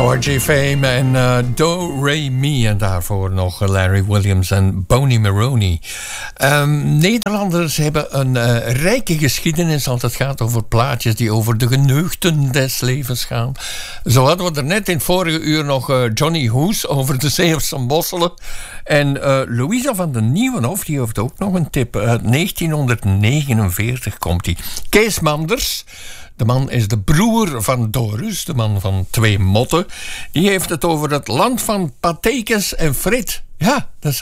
Georgie Fame en Do Re Mi. En daarvoor nog Larry Williams en Boney Maroney. Nederlanders hebben een rijke geschiedenis als het gaat over plaatjes die over de geneugten des levens gaan. Zo hadden we er net in het vorige uur nog Johnny Hoes over de Zeeuwse mosselen. En Louisa van den Nieuwenhof, die heeft ook nog een tip. Uit 1949 komt die. Kees Manders. De man is de broer van Dorus, de man van 2 motten. Die heeft het over het land van Patekes en Frit. Ja, dat is